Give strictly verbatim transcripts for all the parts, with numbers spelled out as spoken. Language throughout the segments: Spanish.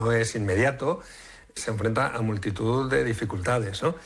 no es inmediato, se enfrenta a multitud de dificultades, ¿no?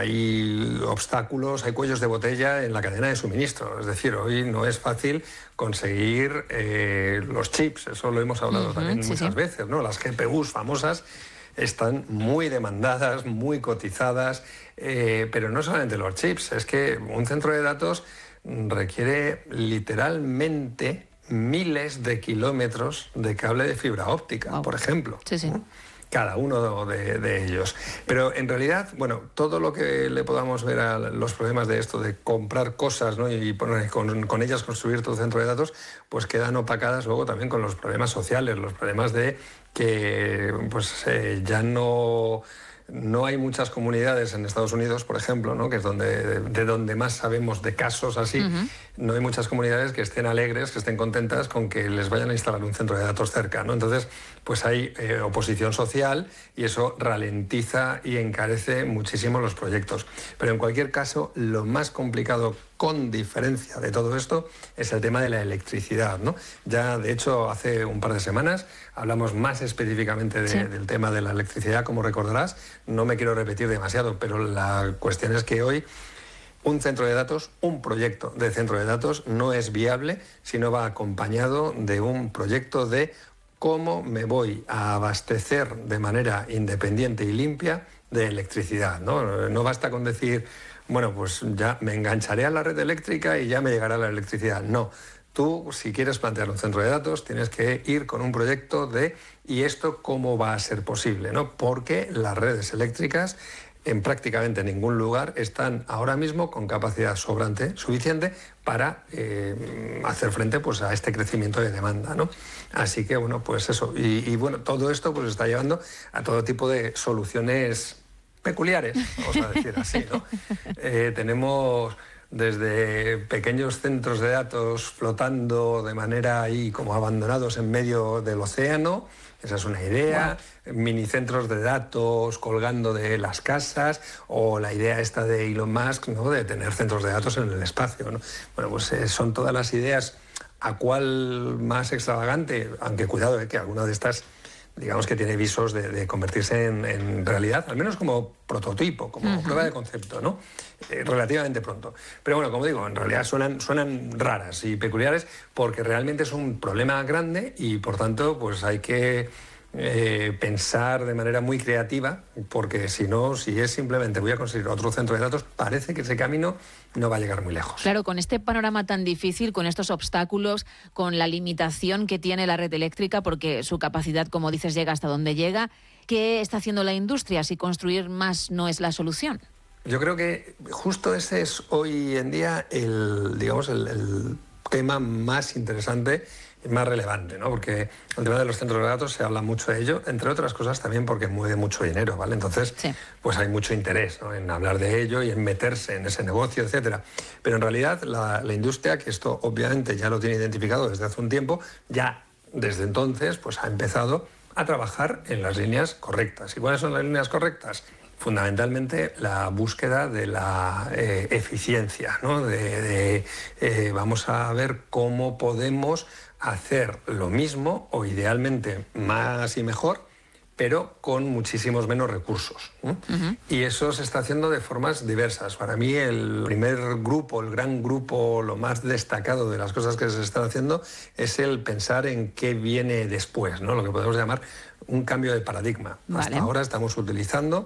Hay obstáculos, hay cuellos de botella en la cadena de suministro. Es decir, hoy no es fácil conseguir eh, los chips, eso lo hemos hablado uh-huh, también sí, muchas sí. veces, ¿no? Las G P Us famosas están muy demandadas, muy cotizadas, eh, pero no solamente los chips, es que un centro de datos requiere literalmente miles de kilómetros de cable de fibra óptica, wow. por ejemplo. Sí, sí. ¿no? Cada uno de, de ellos. Pero en realidad, bueno, todo lo que le podamos ver a los problemas de esto, de comprar cosas, ¿no? y poner, con, con ellas construir tu centro de datos, pues quedan opacadas luego también con los problemas sociales, los problemas de que pues eh, ya no... No hay muchas comunidades en Estados Unidos, por ejemplo, ¿no? que es donde, de donde más sabemos de casos así. Uh-huh. No hay muchas comunidades que estén alegres, que estén contentas con que les vayan a instalar un centro de datos cerca, ¿no? Entonces, pues hay eh, oposición social y eso ralentiza y encarece muchísimo los proyectos. Pero en cualquier caso, lo más complicado, con diferencia de todo esto, es el tema de la electricidad, ¿no? Ya, de hecho, hace un par de semanas hablamos más específicamente de, sí. del tema de la electricidad, como recordarás. No me quiero repetir demasiado, pero la cuestión es que hoy un centro de datos, un proyecto de centro de datos no es viable si no va acompañado de un proyecto de cómo me voy a abastecer de manera independiente y limpia de electricidad, ¿no? No basta con decir, bueno, pues ya me engancharé a la red eléctrica y ya me llegará la electricidad. No. Tú, si quieres plantear un centro de datos, tienes que ir con un proyecto de ¿y esto cómo va a ser posible? ¿no? Porque las redes eléctricas en prácticamente ningún lugar están ahora mismo con capacidad sobrante, suficiente, para eh, hacer frente pues, a este crecimiento de demanda, ¿no? Así que, bueno, pues eso. Y, y bueno, todo esto pues está llevando a todo tipo de soluciones peculiares, vamos a decir así, ¿no? Eh, tenemos... desde pequeños centros de datos flotando de manera ahí como abandonados en medio del océano, esa es una idea, wow. minicentros de datos colgando de las casas, o la idea esta de Elon Musk, ¿no? de tener centros de datos en el espacio, ¿no? Bueno, pues eh, son todas las ideas, a cuál más extravagante, aunque cuidado, eh, que alguna de estas digamos que tiene visos de, de convertirse en, en realidad, al menos como prototipo, como uh-huh. prueba de concepto, ¿no? Eh, relativamente pronto. Pero bueno, como digo, en realidad suenan, suenan raras y peculiares porque realmente es un problema grande y por tanto pues hay que eh, pensar de manera muy creativa, porque si no, si es simplemente voy a conseguir otro centro de datos, parece que ese camino no va a llegar muy lejos. Claro, con este panorama tan difícil, con estos obstáculos, con la limitación que tiene la red eléctrica, porque su capacidad, como dices, llega hasta donde llega, ¿qué está haciendo la industria si construir más no es la solución? Yo creo que justo ese es hoy en día el, digamos, el, el tema más interesante y más relevante, ¿no? Porque el tema de los centros de datos se habla mucho de ello, entre otras cosas también porque mueve mucho dinero, ¿vale? Entonces, sí. pues hay mucho interés, ¿no? en hablar de ello y en meterse en ese negocio, etcétera. Pero en realidad la, la industria, que esto obviamente ya lo tiene identificado desde hace un tiempo, ya desde entonces pues ha empezado a trabajar en las líneas correctas. ¿Y cuáles son las líneas correctas? Fundamentalmente la búsqueda de la eh, eficiencia, ¿no? de, de eh, vamos a ver cómo podemos hacer lo mismo o idealmente más y mejor, pero con muchísimos menos recursos. ¿eh? Uh-huh. Y eso se está haciendo de formas diversas. Para mí el primer grupo, el gran grupo, lo más destacado de las cosas que se están haciendo es el pensar en qué viene después, ¿no? Lo que podemos llamar un cambio de paradigma. Vale. Hasta ahora estamos utilizando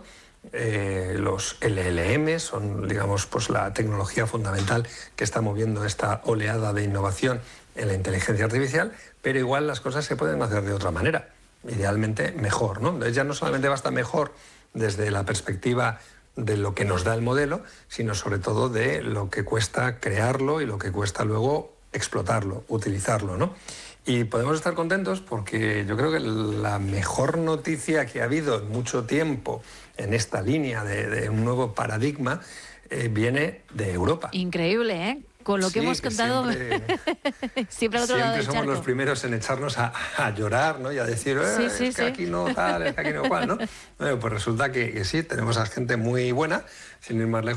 Eh, los L L M, son digamos pues la tecnología fundamental que está moviendo esta oleada de innovación en la inteligencia artificial, pero igual las cosas se pueden hacer de otra manera, idealmente mejor, ¿no? Entonces ya no solamente basta mejor desde la perspectiva de lo que nos da el modelo, sino sobre todo de lo que cuesta crearlo y lo que cuesta luego explotarlo, utilizarlo, ¿no? Y podemos estar contentos porque yo creo que la mejor noticia que ha habido en mucho tiempo en esta línea de, de un nuevo paradigma eh, viene de Europa. Increíble, ¿eh? Con lo que sí, hemos contado siempre, siempre al otro lado del somos charco. Los primeros en echarnos a, a llorar, ¿no? Y a decir, eh, sí, sí, es que sí. aquí no tal, es que aquí no cual, ¿no? Bueno, pues resulta que, que sí, tenemos a gente muy buena, sin ir más lejos.